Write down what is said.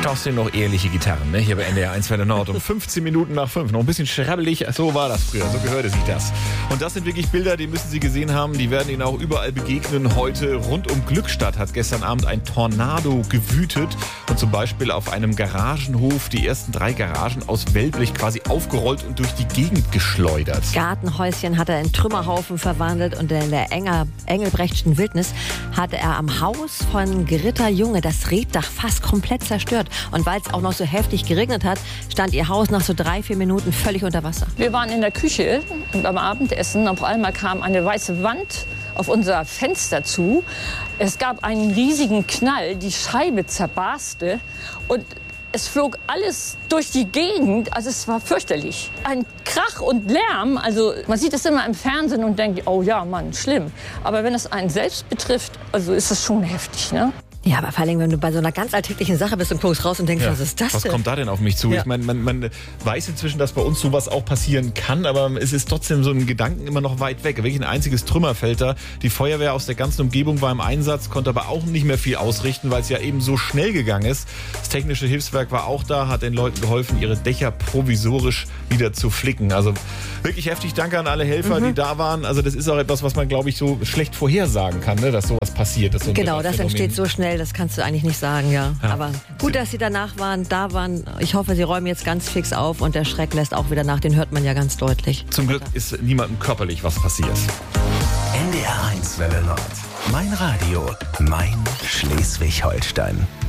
Das sind noch ehrliche Gitarren, ne? Hier bei NDR 1 Welle Nord um 15 Minuten nach 5. Noch ein bisschen schrabbelig, so war das früher, so gehörte sich das. Und das sind wirklich Bilder, die müssen Sie gesehen haben, die werden Ihnen auch überall begegnen. Heute rund um Glückstadt hat gestern Abend ein Tornado gewütet und zum Beispiel auf einem Garagenhof die ersten 3 Garagen aus Wellblech quasi aufgerollt und durch die Gegend geschleudert. Gartenhäuschen hat er in Trümmerhaufen verwandelt und in der Engelbrechtschen Wildnis hatte er am Haus von Gritta Junge das Rebdach fast komplett zerstört. Und weil es auch noch so heftig geregnet hat, stand ihr Haus nach so 3-4 Minuten völlig unter Wasser. Wir waren in der Küche beim Abendessen. Auf einmal kam eine weiße Wand auf unser Fenster zu. Es gab einen riesigen Knall, die Scheibe zerbarste und es flog alles durch die Gegend, also es war fürchterlich. Ein Krach und Lärm, also man sieht es immer im Fernsehen und denkt, oh ja, Mann, schlimm. Aber wenn es einen selbst betrifft, also ist es schon heftig, ne? Ja, aber vor allem, wenn du bei so einer ganz alltäglichen Sache bist und guckst raus und denkst, was ist das denn? Was kommt da denn auf mich zu? Ja. Ich meine, man weiß inzwischen, dass bei uns sowas auch passieren kann, aber es ist trotzdem so ein Gedanken immer noch weit weg. Wirklich ein einziges Trümmerfeld da. Die Feuerwehr aus der ganzen Umgebung war im Einsatz, konnte aber auch nicht mehr viel ausrichten, weil es ja eben so schnell gegangen ist. Das technische Hilfswerk war auch da, hat den Leuten geholfen, ihre Dächer provisorisch wieder zu flicken. Also wirklich heftig Danke an alle Helfer, die da waren. Also das ist auch etwas, was man, glaube ich, so schlecht vorhersagen kann, ne? Dass sowas passiert. Dass so Genau, das entsteht so schnell, das kannst du eigentlich nicht sagen, ja. Aber gut, dass Sie da waren. Ich hoffe, Sie räumen jetzt ganz fix auf und der Schreck lässt auch wieder nach, den hört man ja ganz deutlich. Zum Glück ist niemandem körperlich was passiert. NDR 1 Welle Nord. Mein Radio, mein Schleswig-Holstein.